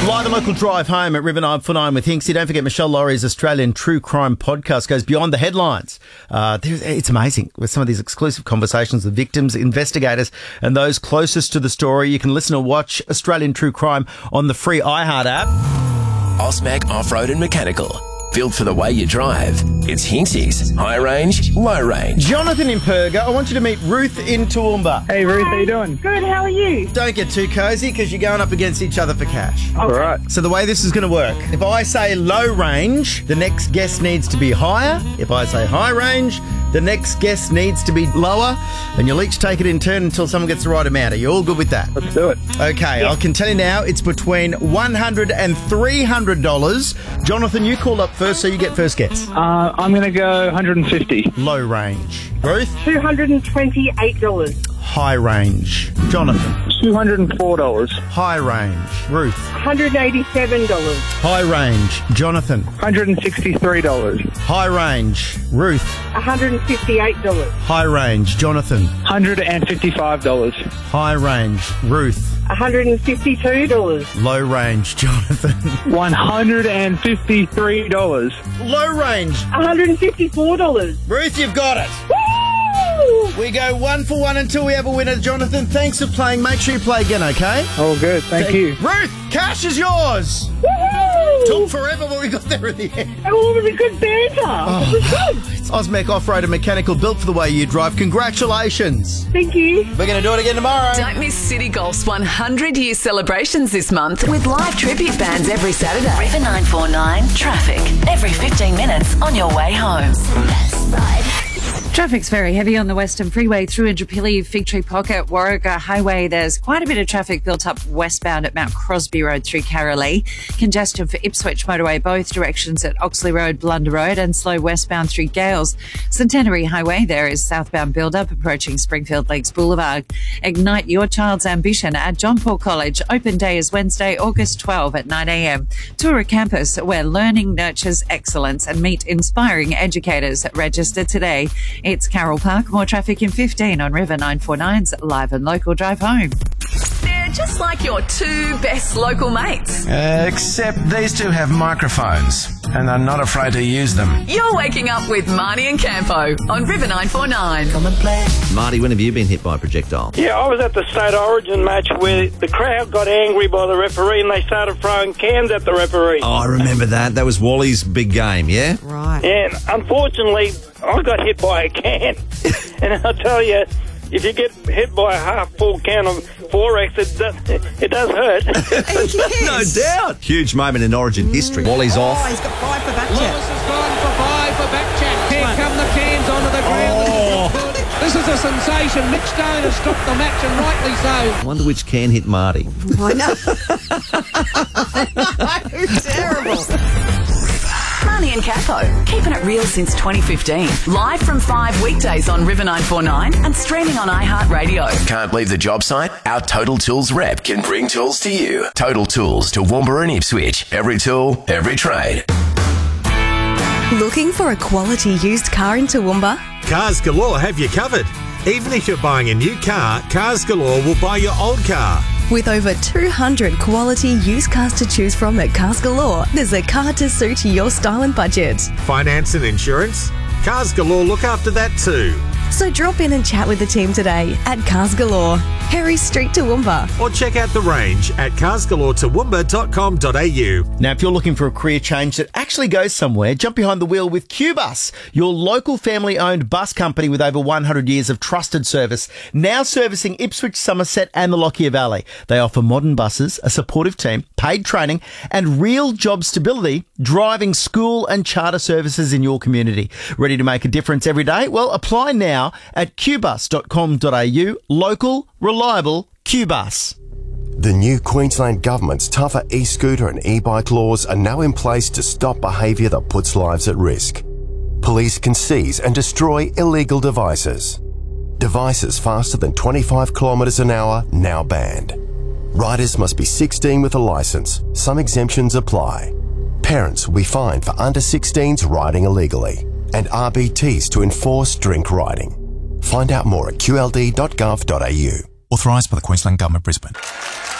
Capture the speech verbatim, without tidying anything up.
Live and local drive home at River nine four nine with Hinksy. Don't forget Michelle Laurie's Australian True Crime podcast goes beyond the headlines. Uh, it's amazing with some of these exclusive conversations with victims, investigators and those closest to the story. You can listen or watch Australian True Crime on the free iHeart app. Ausmac Off-Road and Mechanical. Built for the way you drive. It's Hinksy's High Range, Low Range. Jonathan in Perga, I want you to meet Ruth in Toowoomba. Hey Ruth, how you doing? Good, how are you? Don't get too cosy because you're going up against each other for cash. All right. So the way this is going to work, if I say low range, the next guest needs to be higher. If I say high range, the next guest needs to be lower. And you'll each take it in turn until someone gets the right amount. Are you all good with that? Let's do it. Okay, I can tell you now, it's between one hundred dollars and three hundred dollars. Jonathan, you called up first, so you get first guess. Uh, I'm going to go one hundred fifty. Low range. Ruth? two hundred twenty-eight dollars. High range. Jonathan? two hundred four dollars. High range. Ruth? one hundred eighty-seven dollars. High range. Jonathan? one hundred sixty-three dollars. High range. Ruth? one hundred fifty-eight dollars. High range. Jonathan? one hundred fifty-five dollars. High range. Ruth? one hundred fifty-two dollars. Low range. Jonathan? one hundred fifty-three dollars. Low range. one hundred fifty-four dollars. Ruth, you've got it. Woo! We go one for one until we have a winner. Jonathan, thanks for playing. Make sure you play again, okay? Oh, good. Thank Thank- you. Ruth, cash is yours. Woohoo! Took forever, but we got there in the end. Oh, it was a good banter. Oh. It was good. It's Ausmac Off-Road and Mechanical, built for the way you drive. Congratulations. Thank you. We're going to do it again tomorrow. Don't miss City Golf's one hundred year celebrations this month with live tribute bands every Saturday. River nine four nine traffic. Every fifteen minutes on your way home. Traffic's very heavy on the Western Freeway through Indooroopilly, Fig Tree Pocket, Warragah Highway. There's quite a bit of traffic built up westbound at Mount Crosby Road through Carralee. Congestion for Ipswich Motorway both directions at Oxley Road, Blunder Road, and slow westbound through Gales. Centenary Highway, there is southbound build-up approaching Springfield Lakes Boulevard. Ignite your child's ambition at John Paul College. Open day is Wednesday, August twelfth at nine a.m. Tour a campus where learning nurtures excellence and meet inspiring educators. Register today. It's Carroll Park. More traffic in fifteen on River nine four nine's Live and Local Drive Home. They're just like your two best local mates. Uh, except these two have microphones and are not afraid to use them. You're waking up with Marnie and Campo on River nine four nine. Come and play. Marty, when have you been hit by a projectile? Yeah, I was at the State Origin match where the crowd got angry by the referee and they started throwing cans at the referee. Oh, I remember that. That was Wally's big game, yeah? Right. And unfortunately, I got hit by a can. And I'll tell you, if you get hit by a half-full can of Forex, it does, it does hurt. No doubt. Huge moment in Origin history. Wally's off. Oh, he's got five for Backchat. Lewis has gone for five for Backchat. Here come the cans onto the ground. Oh. This is a sensation. Mitch Stone has stopped the match, and rightly so. I wonder which can hit Marty. I know. Terrible. Marnie and Capo, keeping it real since twenty fifteen. Live from five weekdays on River nine four nine and streaming on iHeartRadio. Can't leave the job site? Our Total Tools rep can bring tools to you. Total Tools to Toowoomba and Ipswich. Every tool, every trade. Looking for a quality used car in Toowoomba? Cars Galore have you covered. Even if you're buying a new car, Cars Galore will buy your old car. With over two hundred quality used cars to choose from at Cars Galore, there's a car to suit your style and budget. Finance and insurance? Cars Galore look after that too. So drop in and chat with the team today at Cars Galore, Harry Street, Toowoomba. Or check out the range at cars galore toowoomba dot com dot a u. Now, if you're looking for a career change that actually goes somewhere, jump behind the wheel with Qbus, your local family-owned bus company with over one hundred years of trusted service, now servicing Ipswich, Somerset and the Lockyer Valley. They offer modern buses, a supportive team, paid training and real job stability, driving school and charter services in your community. Ready to make a difference every day? Well, apply now at q bus dot com dot a u. Local, reliable, Qbus. The new Queensland Government's tougher e-scooter and e-bike laws are now in place to stop behaviour that puts lives at risk. Police can seize and destroy illegal devices. Devices faster than twenty-five kilometres an hour now banned. Riders must be sixteen with a licence. Some exemptions apply. Parents will be fined for under sixteens riding illegally, and R B Ts to enforce drink riding. Find out more at q l d dot gov dot a u. Authorised by the Queensland Government, Brisbane.